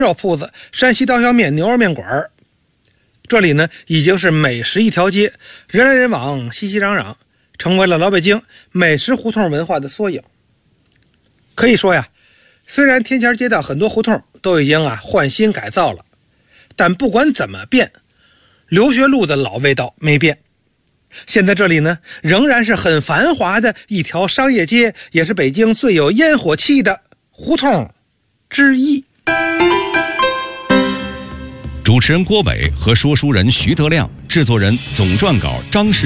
肉铺子、山西刀削面、牛肉面馆。这里呢已经是美食一条街，人来人往，熙熙攘攘，成为了老北京美食胡同文化的缩影。可以说呀，虽然天桥街道很多胡同都已经换新改造了，但不管怎么变，留学路的老味道没变。现在这里呢仍然是很繁华的一条商业街，也是北京最有烟火气的胡同之一。 主持人郭伟和说书人徐德亮，制作人总撰稿张世